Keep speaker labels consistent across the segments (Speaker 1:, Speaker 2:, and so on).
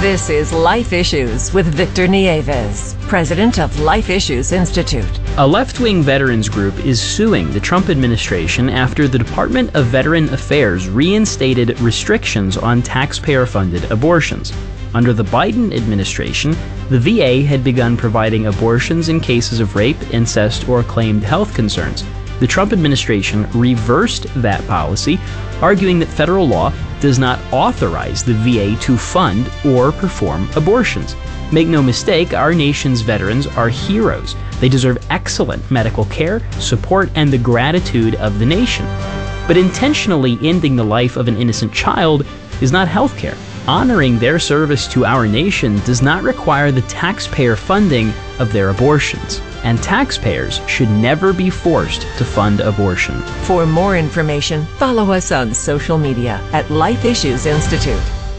Speaker 1: This is Life Issues with Victor Nieves, president of Life Issues Institute.
Speaker 2: A left-wing veterans group is suing the Trump administration after the Department of Veteran Affairs reinstated restrictions on taxpayer-funded abortions. Under the Biden administration, the VA had begun providing abortions in cases of rape, incest, or claimed health concerns. The Trump administration reversed that policy, arguing that federal law does not authorize the VA to fund or perform abortions. Make no mistake, our nation's veterans are heroes. They deserve excellent medical care, support, and the gratitude of the nation. But intentionally ending the life of an innocent child is not health care. Honoring their service to our nation does not require the taxpayer funding of their abortions, and taxpayers should never be forced to fund abortion.
Speaker 1: For more information, follow us on social media at Life Issues Institute.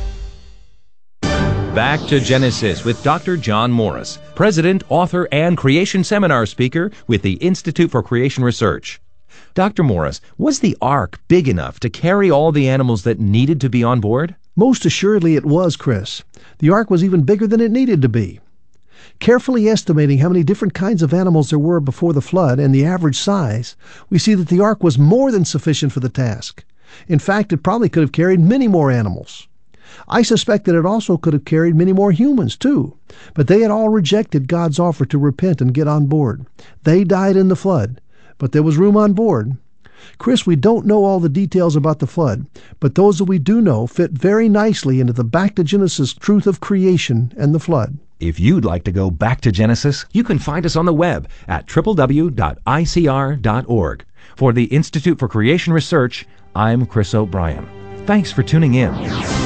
Speaker 3: Back to Genesis with Dr. John Morris, president, author, and creation seminar speaker with the Institute for Creation Research. Dr. Morris, was the ark big enough to carry all the animals that needed to be on board?
Speaker 4: Most assuredly it was, Chris. The ark was even bigger than it needed to be. Carefully estimating how many different kinds of animals there were before the flood and the average size, we see that the ark was more than sufficient for the task. In fact, it probably could have carried many more animals. I suspect that it also could have carried many more humans, too. But they had all rejected God's offer to repent and get on board. They died in the flood, but there was room on board. Chris, we don't know all the details about the flood, but those that we do know fit very nicely into the Back to Genesis truth of creation and the flood.
Speaker 3: If you'd like to go back to Genesis, you can find us on the web at www.icr.org. For the Institute for Creation Research, I'm Chris O'Brien. Thanks for tuning in.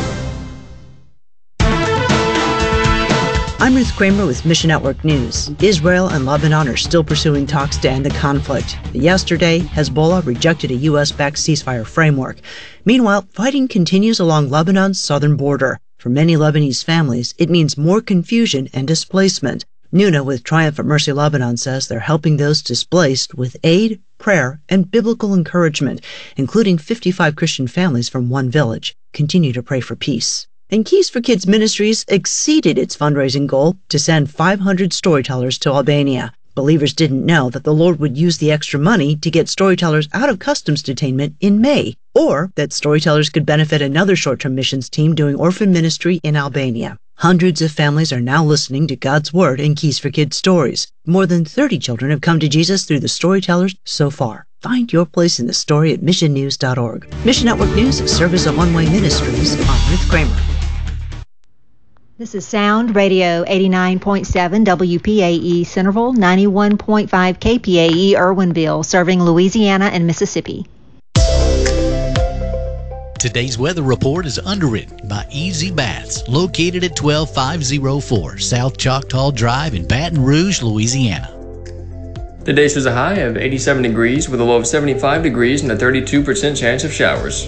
Speaker 5: I'm Ruth Kramer with Mission Network News. Israel and Lebanon are still pursuing talks to end the conflict. Yesterday, Hezbollah rejected a U.S.-backed ceasefire framework. Meanwhile, fighting continues along Lebanon's southern border. For many Lebanese families, it means more confusion and displacement. Nuna with Triumph at Mercy Lebanon says they're helping those displaced with aid, prayer, and biblical encouragement, including 55 Christian families from one village. Continue to pray for peace. And Keys for Kids Ministries exceeded its fundraising goal to send 500 storytellers to Albania. Believers didn't know that the Lord would use the extra money to get storytellers out of customs detainment in May, or that storytellers could benefit another short-term missions team doing orphan ministry in Albania. Hundreds of families are now listening to God's Word in Keys for Kids stories. More than 30 children have come to Jesus through the storytellers so far. Find your place in the story at missionnews.org. Mission Network News, service of One Way Ministries. I'm Ruth Kramer.
Speaker 6: This is Sound Radio 89.7 WPAE Centerville, 91.5 KPAE Irwinville, serving Louisiana and Mississippi.
Speaker 7: Today's weather report is underwritten by Easy Baths, located at 12504 South Choctaw Drive in Baton Rouge, Louisiana.
Speaker 8: Today shows a high of 87 degrees with a low of 75 degrees and a 32% chance of showers.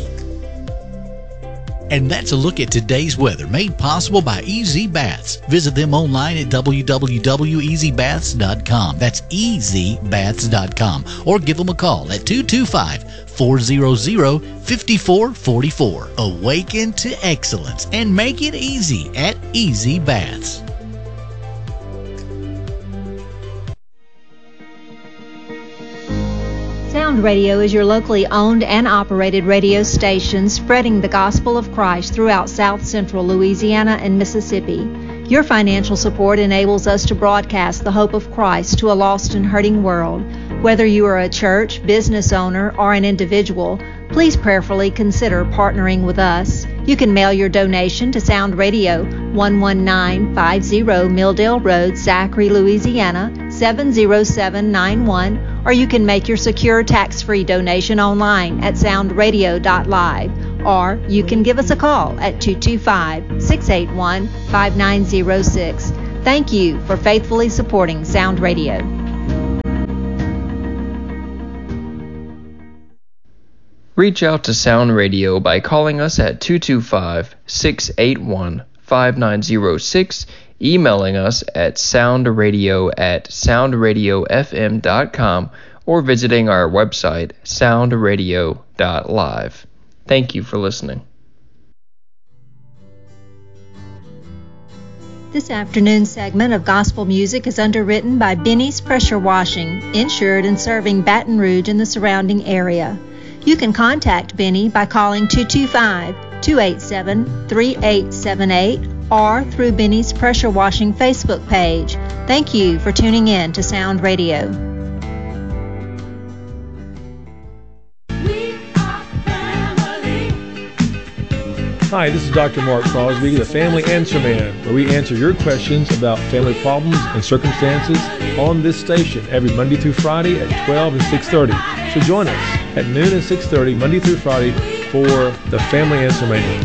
Speaker 7: And that's a look at today's weather, made possible by Easy Baths. Visit them online at www.easybaths.com. That's easybaths.com. Or give them a call at 225-400-5444. Awaken to excellence and make it easy at Easy Baths.
Speaker 6: Sound Radio is your locally owned and operated radio station spreading the gospel of Christ throughout South Central Louisiana and Mississippi. Your financial support enables us to broadcast the hope of Christ to a lost and hurting world. Whether you are a church, business owner, or an individual, please prayerfully consider partnering with us. You can mail your donation to Sound Radio, 11950 Milldale Road, Zachary, Louisiana, 70791, or you can make your secure tax-free donation online at soundradio.live, or you can give us a call at 225-681-5906. Thank you for faithfully supporting Sound Radio.
Speaker 9: Reach out to Sound Radio by calling us at 225-681-5906, emailing us at soundradio@soundradiofm.com, or visiting our website, soundradio.live. Thank you for listening.
Speaker 6: This afternoon's segment of gospel music is underwritten by Benny's Pressure Washing, insured and serving Baton Rouge and the surrounding area. You can contact Benny by calling 225-287-3878 or through Benny's Pressure Washing Facebook page. Thank you for tuning in to Sound Radio.
Speaker 10: Hi, this is Dr. Mark Crosby, the Family Answer Man, where we answer your questions about family problems and circumstances on this station every Monday through Friday at 12 and 6:30. So join us at noon and 6:30, Monday through Friday, for the Family Answer Man.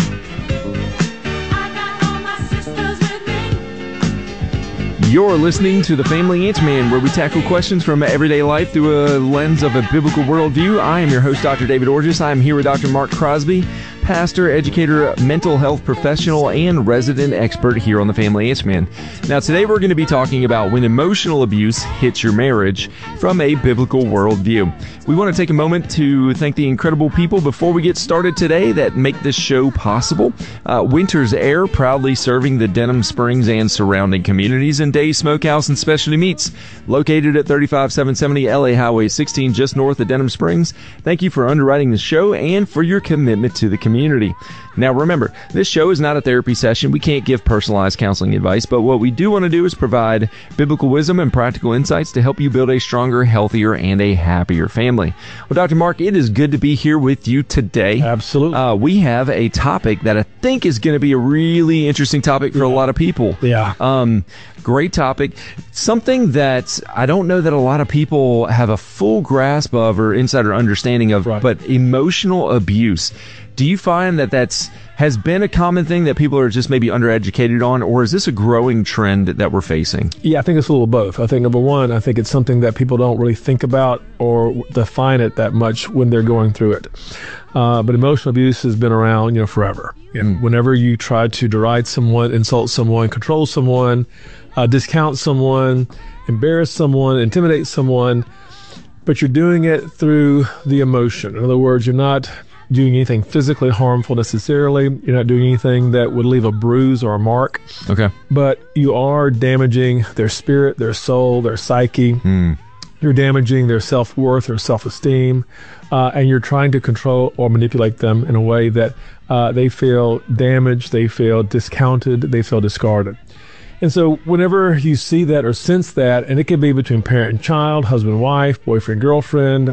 Speaker 11: You're listening to the Family Answer Man, where we tackle questions from everyday life through a lens of a biblical worldview. I am your host, Dr. David Orgis. I am here with Dr. Mark Crosby, pastor, educator, mental health professional, and resident expert here on the Family Answer Man. Now, today we're going to be talking about when emotional abuse hits your marriage from a biblical worldview. We want to take a moment to thank the incredible people before we get started today that make this show possible. Winter's Air, proudly serving the Denham Springs and surrounding communities, and Dave's Smokehouse and Specialty Meats, located at 35770 LA Highway 16, just north of Denham Springs. Thank you for underwriting the show and for your commitment to the community. Now remember, this show is not a therapy session. We can't give personalized counseling advice, but what we do want to do is provide biblical wisdom and practical insights to help you build a stronger, healthier, and a happier family. Well, Dr. Mark, it is good to be here with you today.
Speaker 10: Absolutely.
Speaker 11: We have a topic that I think is going to be a really interesting topic for a lot of people.
Speaker 10: Yeah.
Speaker 11: Great topic. Something that I don't know that a lot of people have a full grasp of or insider understanding of,
Speaker 10: right.
Speaker 11: But emotional abuse. Do you find that has been a common thing that people are just maybe undereducated on, or is this a growing trend that we're facing?
Speaker 10: Yeah, I think it's a little of both. I think, number one, I think it's something that people don't really think about or define it that much when they're going through it. But emotional abuse has been around, forever. And whenever you try to deride someone, insult someone, control someone, discount someone, embarrass someone, intimidate someone, but you're doing it through the emotion. In other words, you're not doing anything physically harmful necessarily. You're not doing anything that would leave a bruise or a mark.
Speaker 11: Okay.
Speaker 10: But you are damaging their spirit, their soul, their psyche. You're damaging their self-worth, their self-esteem, and you're trying to control or manipulate them in a way that they feel damaged, they feel discounted, they feel discarded. And so whenever you see that or sense that, and it can be between parent and child, husband and wife, boyfriend, girlfriend,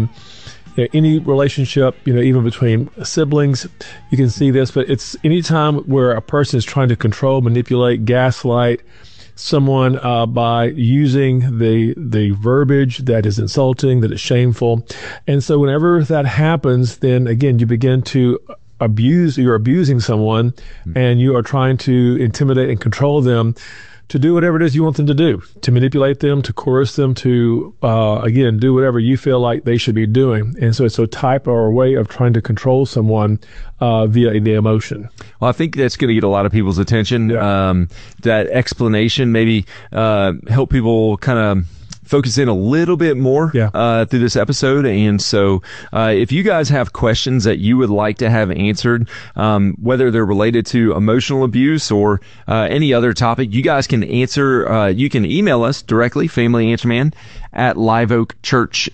Speaker 10: any relationship, even between siblings, you can see this. But it's any time where a person is trying to control, manipulate, gaslight someone by using the verbiage that is insulting, that is shameful. And so whenever that happens, then again, you begin to you're abusing someone, and you are trying to intimidate and control them to do whatever it is you want them to do, to manipulate them, to coerce them, to, again, do whatever you feel like they should be doing. And so it's a type or a way of trying to control someone via the emotion.
Speaker 11: Well, I think that's going to get a lot of people's attention.
Speaker 10: Yeah.
Speaker 11: That explanation maybe help people kind of focus in a little bit more through this episode. And so if you guys have questions that you would like to have answered, whether they're related to emotional abuse or any other topic, you guys can answer. You can email us directly, familyanswerman at liveoak.church.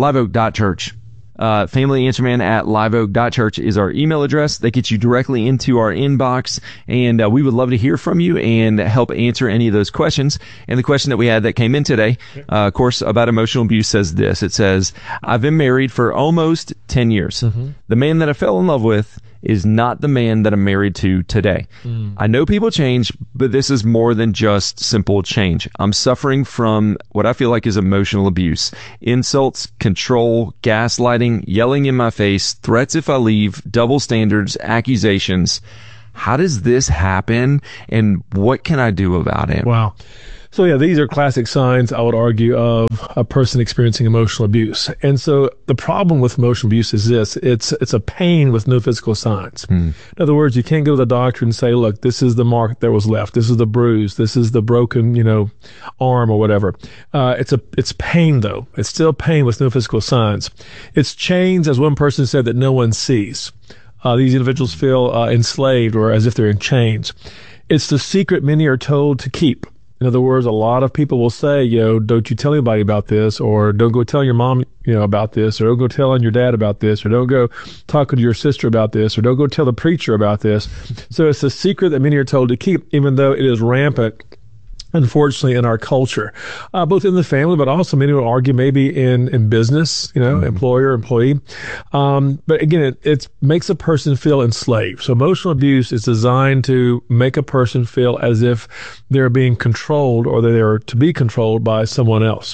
Speaker 11: familyanswerman@liveoak.church is our email address. That gets you directly into our inbox, and we would love to hear from you and help answer any of those questions. And the question that we had that came in today, of course, about emotional abuse says this. It says, I've been married for almost 10 years. The man that I fell in love with is not the man that I'm married to today. I know people change, but this is more than just simple change. I'm suffering from what I feel like is emotional abuse. Insults, control, gaslighting, yelling in my face, threats if I leave, double standards, accusations. How does this happen, and what can I do about it?
Speaker 10: Wow. So yeah, these are classic signs, I would argue, of a person experiencing emotional abuse. And so the problem with emotional abuse is this: it's a pain with no physical signs. In other words, you can't go to the doctor and say, look, this is the mark that was left, this is the bruise, this is the broken, arm or whatever. It's pain though. It's still pain with no physical signs. It's chains, as one person said, that no one sees. These individuals feel enslaved or as if they're in chains. It's the secret many are told to keep. In other words, a lot of people will say, don't you tell anybody about this, or don't go tell your mom, about this, or don't go telling your dad about this, or don't go talking to your sister about this, or don't go tell the preacher about this. So it's a secret that many are told to keep, even though it is rampant, unfortunately, in our culture, both in the family, but also many will argue maybe in business, employer, employee. But again, it makes a person feel enslaved. So emotional abuse is designed to make a person feel as if they're being controlled or they're to be controlled by someone else.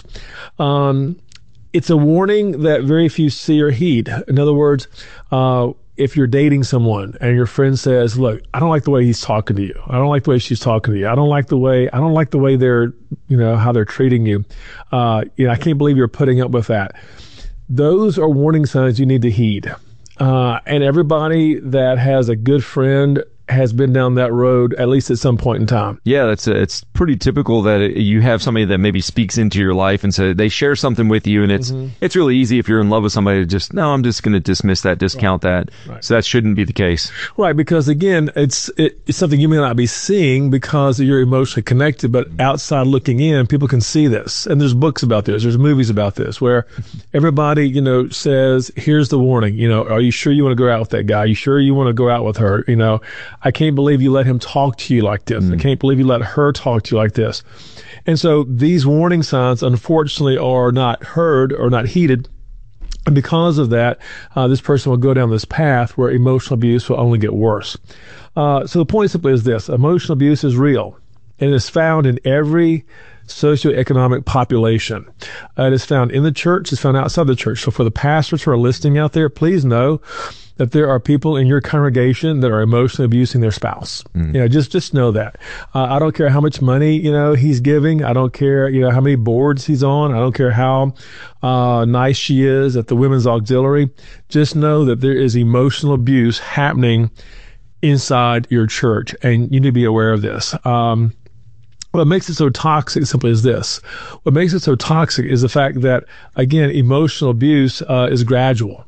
Speaker 10: It's a warning that very few see or heed. In other words, if you're dating someone and your friend says, look, I don't like the way he's talking to you. I don't like the way she's talking to you. I don't like the way they're, how they're treating you. I can't believe you're putting up with that. Those are warning signs you need to heed. And everybody that has a good friend has been down that road at least at some point in time.
Speaker 11: Yeah, it's pretty typical that you have somebody that maybe speaks into your life and so they share something with you, and it's really easy if you're in love with somebody to I'm just going to dismiss that, discount that. Right. So that shouldn't be the case.
Speaker 10: Right, because again, it's something you may not be seeing because you're emotionally connected, but outside looking in, people can see this. And there's books about this, there's movies about this, where everybody, says, here's the warning, are you sure you want to go out with that guy? Are you sure you want to go out with her? I can't believe you let him talk to you like this. I can't believe you let her talk to you like this. And so these warning signs, unfortunately, are not heard or not heeded. And because of that, this person will go down this path where emotional abuse will only get worse. So the point simply is this: emotional abuse is real, and it is found in every socioeconomic population. It is found in the church. It's found outside the church. So for the pastors who are listening out there, please know that there are people in your congregation that are emotionally abusing their spouse. Just know that. I don't care how much money, he's giving. I don't care, how many boards he's on. I don't care how nice she is at the women's auxiliary. Just know that there is emotional abuse happening inside your church, and you need to be aware of this. What makes it so toxic simply is this. What makes it so toxic is the fact that, again, emotional abuse is gradual.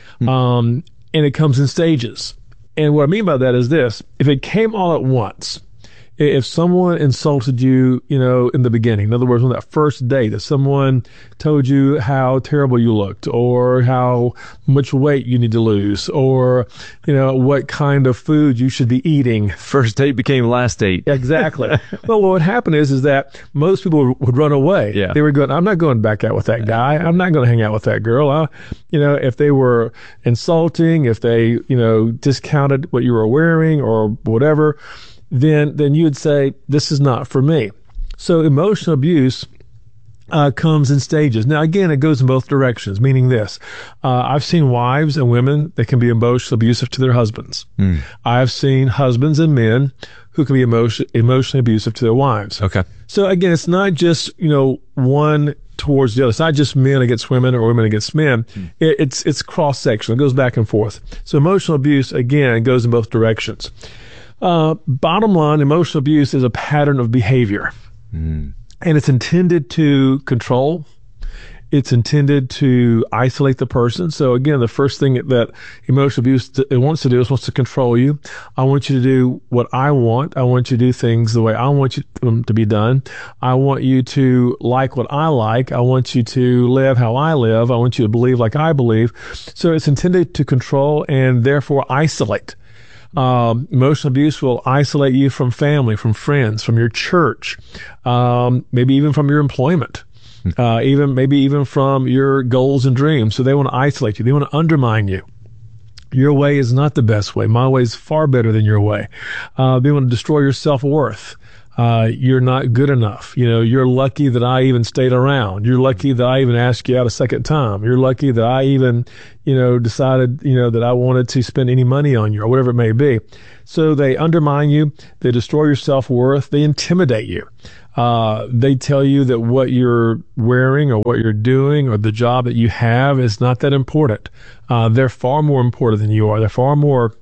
Speaker 10: And it comes in stages. And what I mean by that is this: if it came all at once, if someone insulted you, in the beginning, in other words, on that first date, if someone told you how terrible you looked, or how much weight you need to lose, or, what kind of food you should be eating.
Speaker 11: First date became last date.
Speaker 10: Exactly. Well, what would happen is that most people would run away.
Speaker 11: Yeah.
Speaker 10: They were going, I'm not going back out with that guy. I'm not going to hang out with that girl. If they were insulting, if they, discounted what you were wearing or whatever, then you would say, this is not for me. So emotional abuse comes in stages. Now, again, it goes in both directions, meaning this. I've seen wives and women that can be emotionally abusive to their husbands. I've seen husbands and men who can be emotionally abusive to their wives.
Speaker 11: Okay.
Speaker 10: So again, it's not just, one towards the other. It's not just men against women or women against men. It's cross-sectional. It goes back and forth. So emotional abuse, again, goes in both directions. Bottom line, emotional abuse is a pattern of behavior, and it's intended to control. It's intended to isolate the person. So again, the first thing that emotional abuse it wants to do is wants to control you. I want you to do what I want. I want you to do things the way I want them to be done. I want you to like what I like. I want you to live how I live. I want you to believe like I believe. So it's intended to control and therefore isolate. Emotional abuse will isolate you from family, from friends, from your church, maybe even from your employment, even from your goals and dreams. So they want to isolate you. They want to undermine you. Your way is not the best way. My way is far better than your way. They want to destroy your self-worth. You're not good enough. You're lucky that I even stayed around. You're lucky that I even asked you out a second time. You're lucky that I even, decided, that I wanted to spend any money on you or whatever it may be. So they undermine you. They destroy your self-worth. They intimidate you. They tell you that what you're wearing or what you're doing or the job that you have is not that important. They're far more important than you are. They're far more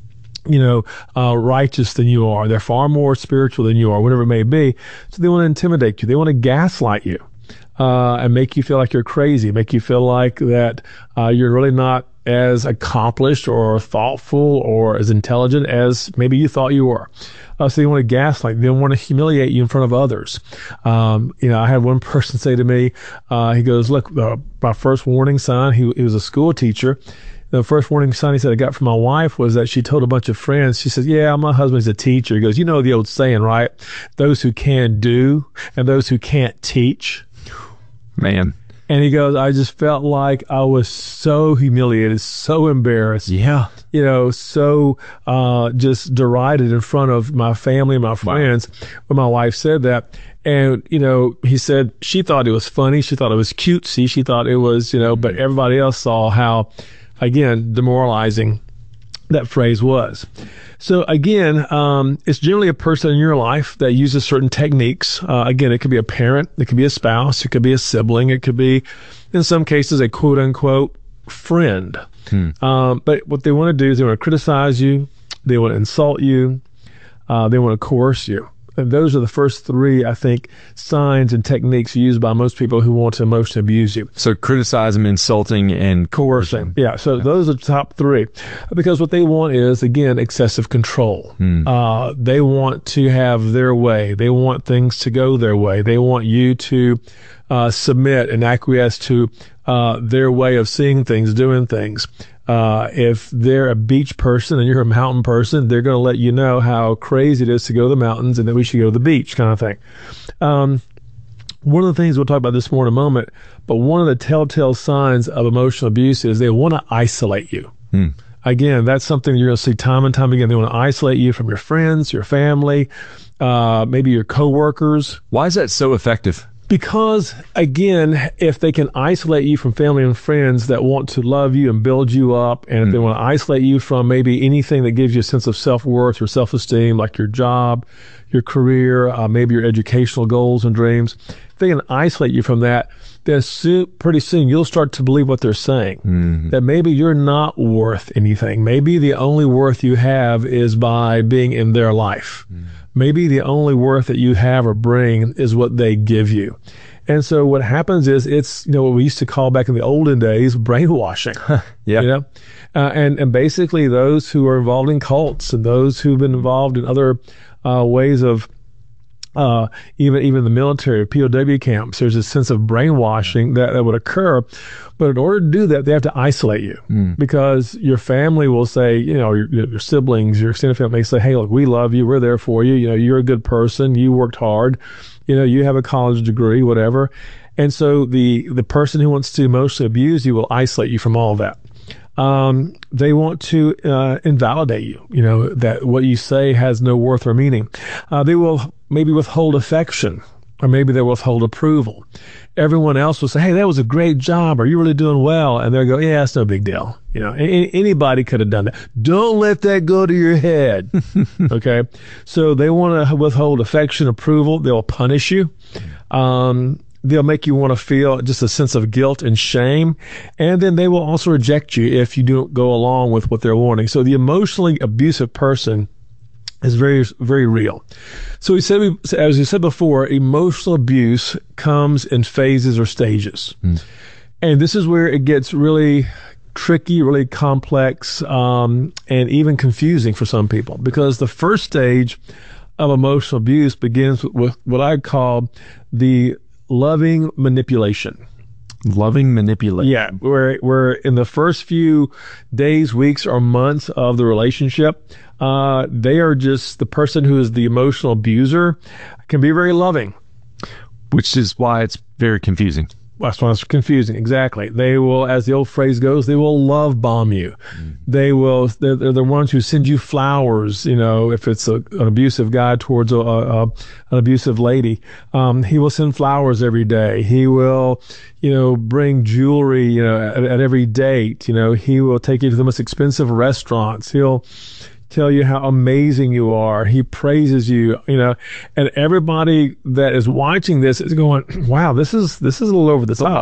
Speaker 10: righteous than you are. They're far more spiritual than you are, whatever it may be. So they want to intimidate you. They want to gaslight you, and make you feel like you're crazy, make you feel like that, you're really not as accomplished or thoughtful or as intelligent as maybe you thought you were. So they want to gaslight. They want to humiliate you in front of others. I had one person say to me, he goes, look, my first warning sign, he was a school teacher. The first warning sign he said I got from my wife was that she told a bunch of friends, she said, yeah, my husband's a teacher. He goes, you know the old saying, right? Those who can do and those who can't teach.
Speaker 11: Man.
Speaker 10: And he goes, I just felt like I was so humiliated, so embarrassed.
Speaker 11: Yeah.
Speaker 10: So just derided in front of my family and my friends when my wife said that. And, he said she thought it was funny. She thought it was cutesy. She thought it was, but everybody else saw how, again, demoralizing that phrase was. So again, it's generally a person in your life that uses certain techniques. Again, it could be a parent, it could be a spouse, it could be a sibling, it could be, in some cases, a quote unquote friend. But what they want to do is they want to criticize you, they want to insult you, they want to coerce you. And those are the first three, I think, signs and techniques used by most people who want to emotionally abuse you.
Speaker 11: So criticizing, insulting, and
Speaker 10: coercing. Yeah, so those are the top three. Because what they want is, again, excessive control. They want to have their way. They want things to go their way. They want you to submit and acquiesce to their way of seeing things, doing things. If they're a beach person and you're a mountain person, they're going to let you know how crazy it is to go to the mountains and that we should go to the beach, kind of thing. One of the things we'll talk about this more in a moment, but one of the telltale signs of emotional abuse is they want to isolate you. Again, that's something you're going to see time and time again. They want to isolate you from your friends, your family, maybe your coworkers.
Speaker 11: Why is that so effective?
Speaker 10: Because, again, if they can isolate you from family and friends that want to love you and build you up, and if they want to isolate you from maybe anything that gives you a sense of self-worth or self-esteem, like your job, your career, maybe your educational goals and dreams, if they can isolate you from that, then pretty soon you'll start to believe what they're saying, that maybe you're not worth anything. Maybe the only worth you have is by being in their life. Maybe the only worth that you have or bring is what they give you. And so what happens is it's, what we used to call back in the olden days, brainwashing. And basically those who are involved in cults and those who've been involved in other ways of even the military, POW camps, there's a sense of brainwashing that would occur. But in order to do that, they have to isolate you because your family will say, your siblings, your extended family may say, hey, look, we love you. We're there for you. You're a good person. You worked hard. You have a college degree, whatever. And so the person who wants to emotionally abuse you will isolate you from all of that. They want to invalidate you, that what you say has no worth or meaning. They will maybe withhold affection, or maybe they'll withhold approval. Everyone else will say, hey, that was a great job, or you're really doing well. And they'll go, yeah, it's no big deal. Anybody could have done that. Don't let that go to your head. Okay. So they want to withhold affection, approval. They'll punish you. They'll make you want to feel just a sense of guilt and shame. And then they will also reject you if you don't go along with what they're wanting. So the emotionally abusive person is very, very real. So as we said before, emotional abuse comes in phases or stages. And this is where it gets really tricky, really complex, and even confusing for some people, because the first stage of emotional abuse begins with what I call the loving manipulation.
Speaker 11: Loving manipulation.
Speaker 10: Yeah, where in the first few days, weeks, or months of the relationship, they are just the person who is the emotional abuser can be very loving.
Speaker 11: Which is why it's very confusing.
Speaker 10: That's why it's confusing. Exactly. They will, as the old phrase goes, they will love bomb you. They're the ones who send you flowers, if it's an abusive guy towards an abusive lady. He will send flowers every day. He will, bring jewelry, at every date. He will take you to the most expensive restaurants. He'll tell you how amazing you are. He praises you, and everybody that is watching this is going, wow, this is a little over the top.